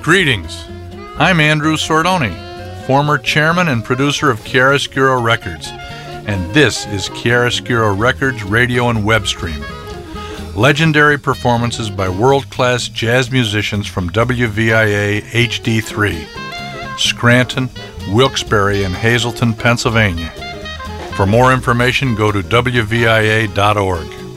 Greetings. I'm Andrew Sordoni, former chairman and producer of Chiaroscuro Records, and this is Chiaroscuro Records radio and web stream. Legendary performances by world-class jazz musicians from WVIA HD3, Scranton, Wilkes-Barre, and Hazleton, Pennsylvania. For more information, go to WVIA.org.